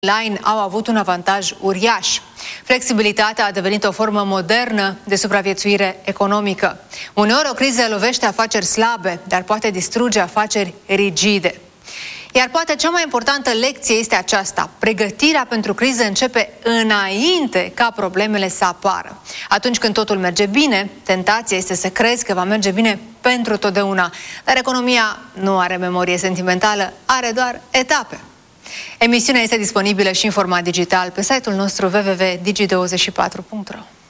online au avut un avantaj uriaș. Flexibilitatea a devenit o formă modernă de supraviețuire economică. Uneori o criză lovește afaceri slabe, dar poate distruge afaceri rigide. Iar poate cea mai importantă lecție este aceasta: pregătirea pentru criză începe înainte ca problemele să apară. Atunci când totul merge bine, tentația este să crezi că va merge bine pentru totdeauna. Dar economia nu are memorie sentimentală, are doar etape. Emisiunea este disponibilă și în format digital pe site-ul nostru www.digi24.ro.